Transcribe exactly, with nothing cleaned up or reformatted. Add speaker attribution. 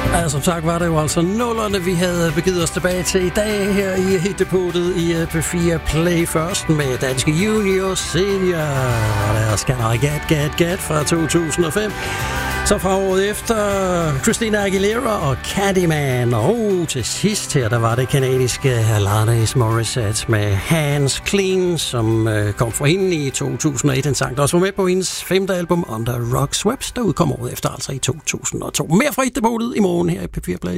Speaker 1: Ja, som sagt var det jo altså nullerne, vi havde begivet os tilbage til i dag her i hitdepotet i P fire Play. Først med Danske Junior Senior, og der skal der Gat Gat Gat fra to tusind og fem. Så fra året efter Christina Aguilera og Candyman. Og til sidst her, der var det kanadiske Alanis Morissette med Hands Clean, som øh, kom fra hende i to tusind og et. En sang, der også var med på hendes femte album Under Rock Sweeps, der udkom året efter, altså i to tusind og to. Mere fra hitdepotet i morgen her i P fire Play.